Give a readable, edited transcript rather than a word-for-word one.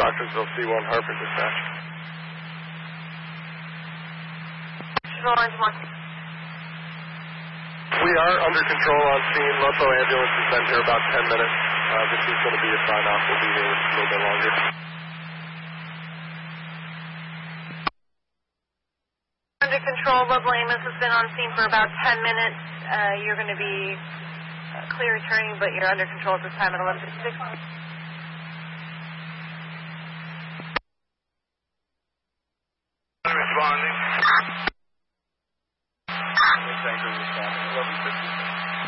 Proctorsville C1 Harper dispatch. We are under control on scene. Ludlow ambulance has been here about 10 minutes. This is going to be a sign-off. We'll be here a little bit longer. Under control, Ludlow ambulance has been on scene for about 10 minutes. You're going to be clear returning, but you're under control at this time at 11:56. Responding.